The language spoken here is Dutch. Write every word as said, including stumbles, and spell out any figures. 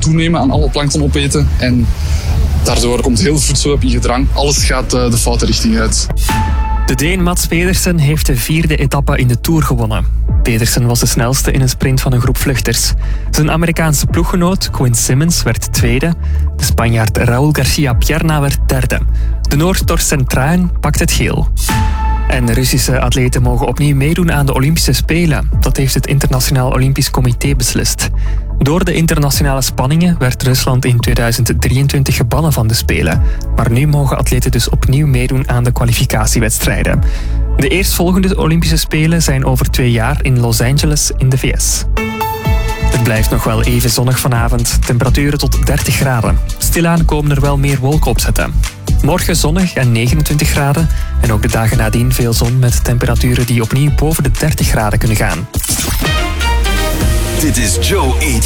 toenemen aan alle plankton opeten. En daardoor komt heel voedsel op in gedrang. Alles gaat uh, de foute richting uit. De Deen Mats Pedersen heeft de vierde etappe in de Tour gewonnen. Pedersen was de snelste in een sprint van een groep vluchters. Zijn Amerikaanse ploeggenoot Quinn Simmons werd tweede. De Spanjaard Raúl García Pierna werd derde. De Noord Torsten Truijn pakt het geel. En Russische atleten mogen opnieuw meedoen aan de Olympische Spelen. Dat heeft het Internationaal Olympisch Comité beslist. Door de internationale spanningen werd Rusland in tweeduizend drieëntwintig gebannen van de Spelen. Maar nu mogen atleten dus opnieuw meedoen aan de kwalificatiewedstrijden. De eerstvolgende Olympische Spelen zijn over twee jaar in Los Angeles in de V S. Het blijft nog wel even zonnig vanavond. Temperaturen tot dertig graden. Stilaan komen er wel meer wolken opzetten. Morgen zonnig en negenentwintig graden. En ook de dagen nadien veel zon met temperaturen die opnieuw boven de dertig graden kunnen gaan. Dit is Joe Eat